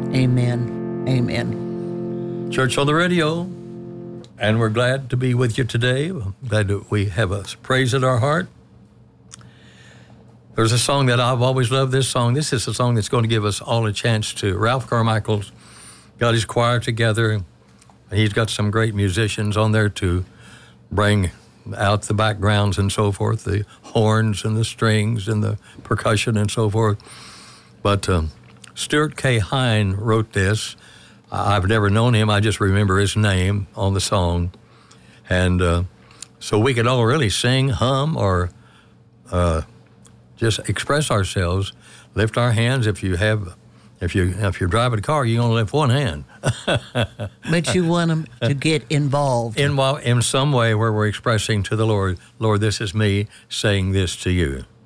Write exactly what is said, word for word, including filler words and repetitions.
Amen. Amen. Church on the Radio, and we're glad to be with you today. Glad that we have a praise in our heart. There's a song that I've always loved. This song. This is a song that's going to give us all a chance to. Ralph Carmichael's got his choir together. He's got some great musicians on there to bring out the backgrounds and so forth, the horns and the strings and the percussion and so forth. But um, Stuart K. Hine wrote this. I've never known him. I just remember his name on the song. And uh, so we could all really sing, hum, or uh, just express ourselves, lift our hands. If you have, if you if you're driving a car, you only lift one hand. But you want them to get involved. In, in some way where we're expressing to the Lord, Lord, this is me saying this to you.